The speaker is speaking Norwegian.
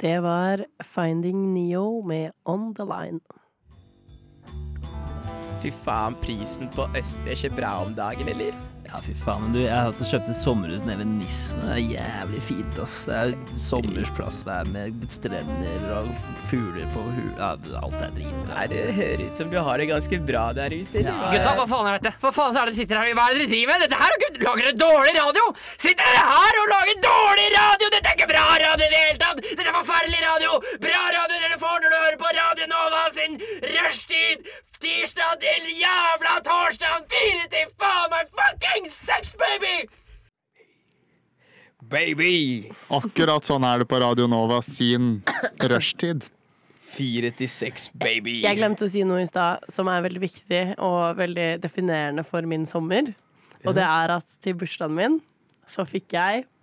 Det var Finding Neo med On The Line. Fy faen, prisen på Øst er ikke bra om dagen, eller? Ja, fy faen, men du, jeg har kjøpt et sommerhus nede ved Nissen. Det er jævlig fint, ass. Det er sommersplass der med strender og fugler på ja, alt er drit. Nei, det høres ut som du har det ganske bra der ute. Ja. Gutta, hva faen er dette? Hva faen er det sitter her? Hva er det dere driver med? Dette her er jo lager dere dårlig radio! Sitter dere her og lager dårlig radio? Dette er ikke bra radio i det hele tatt! Dette er forferdelig radio! Bra radio dere får når du hører på Radio Nova sin rushtid! Tirsdag til jævla torsdag 4 til faen meg fucking 6, baby! Baby! Akkurat sånn er det på Radio Nova sin rushtid. 4 til 6, baby. Jeg glemte å si noe i stad som er veldig viktig og veldig definerende for min sommer. Og det er at til bursdagen min så fikk jeg